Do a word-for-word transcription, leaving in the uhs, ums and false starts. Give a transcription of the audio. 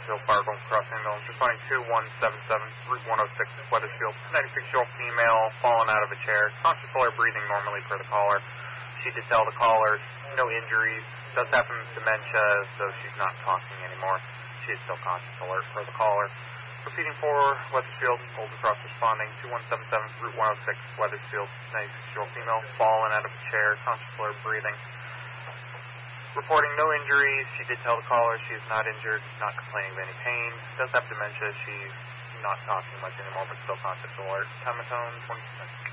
Weathersfield Fire Going Cross Ambulance, responding two one seven seven, Route one oh six, Weathersfield. ninety-six-year-old female, fallen out of a chair, conscious alert, breathing normally per the caller. She did tell the caller, no injuries, does have some dementia, so she's not talking anymore. She is still conscious alert per the caller. Proceeding for Weathersfield, Golden Cross responding, two one seven seven, Route one oh six, Weathersfield, ninety-six-year-old female, fallen out of a chair, conscious alert, breathing. Reporting no injuries. She did tell the caller she is not injured, not complaining of any pain, does have dementia, she's not talking much anymore, but still conscious alert. Time of tone, twenty percent.